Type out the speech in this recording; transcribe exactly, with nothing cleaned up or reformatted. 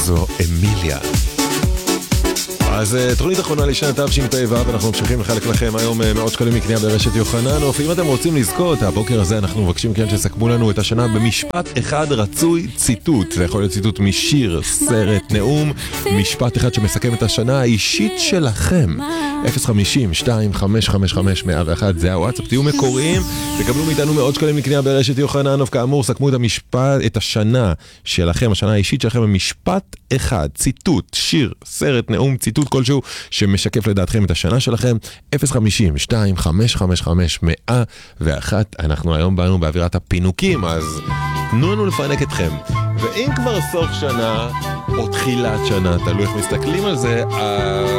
זו אמיליה. אז תוכנית אחרונה לשנת תשפ"ו, ואנחנו ממשיכים לחלק לכם היום מאות שקלים מקנייה ברשת יוחננוף. אם אתם רוצים לזכות, הבוקר הזה אנחנו מבקשים כן שסכמו לנו את השנה במשפט אחד רצוי ציטוט. זה יכול להיות ציטוט משיר, סרט, נאום, משפט אחד שמסכם את השנה האישית שלכם. אפס חמישים שתיים חמש חמש חמש מאה ואחת, זה הוואטסאפ, תהיו מקוריים, תקבלו מאיתנו מאות שקלים מקנייה ברשת יוחננוף. כאמור, סכמו את המשפט, את השנה שלכם, השנה האישית שלכם במשפט אחד, ציטוט, שיר, סרט, נאום, ציטוט כלשהו שמשקף לדעתכם את השנה שלכם. אפס חמישים שתיים חמש חמש חמש מאה ואחת. אנחנו היום באנו באווירת הפינוקים, אז תנו לנו לפנק אתכם. ואם כבר סוף שנה או תחילת שנה, תלוי איך מסתכלים על זה,